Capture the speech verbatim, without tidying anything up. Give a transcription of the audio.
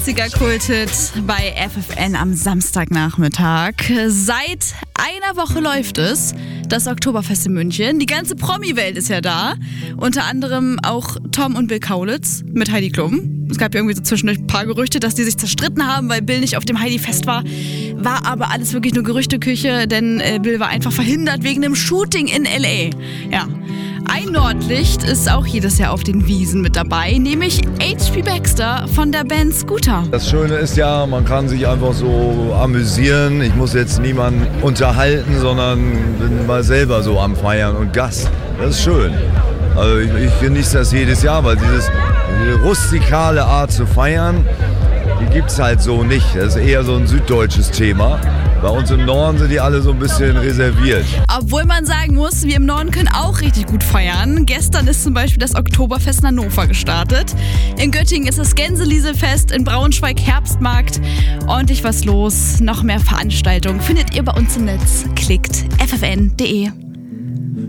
neunziger-Kulthit bei F F N am Samstagnachmittag. Seit einer Woche läuft es, das Oktoberfest in München. Die ganze Promi-Welt ist ja da. Unter anderem auch Tom und Bill Kaulitz mit Heidi Klum. Es gab ja irgendwie so zwischendurch ein paar Gerüchte, dass die sich zerstritten haben, weil Bill nicht auf dem Heidi-Fest war. War aber alles wirklich nur Gerüchteküche, denn äh, Bill war einfach verhindert wegen einem Shooting in L A. Ja. Ein Nordlicht ist auch jedes Jahr auf den Wiesen mit dabei, nämlich H P Baxter von der Band Scooter. Das Schöne ist ja, man kann sich einfach so amüsieren. Ich muss jetzt niemanden unterhalten, sondern bin mal selber so am Feiern und Gast. Das ist schön. Also ich, ich genieße das jedes Jahr, weil dieses, diese rustikale Art zu feiern, die gibt es halt so nicht. Das ist eher so ein süddeutsches Thema. Bei uns im Norden sind die alle so ein bisschen reserviert. Obwohl man sagen muss, wir im Norden können auch richtig gut feiern. Gestern ist zum Beispiel das Oktoberfest in Hannover gestartet. In Göttingen ist das Gänselieselfest, in Braunschweig Herbstmarkt. Ordentlich was los. Noch mehr Veranstaltungen findet ihr bei uns im Netz. Klickt f f n punkt d e.